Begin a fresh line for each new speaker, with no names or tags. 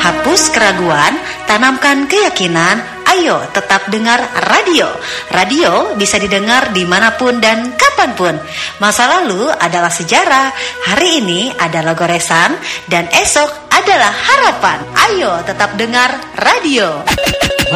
Hapus keraguan, tanamkan keyakinan. Ayo tetap dengar radio. Radio bisa didengar dimanapun dan kapanpun. Masa lalu adalah sejarah, hari ini adalah goresan, dan esok adalah harapan. Ayo tetap dengar radio.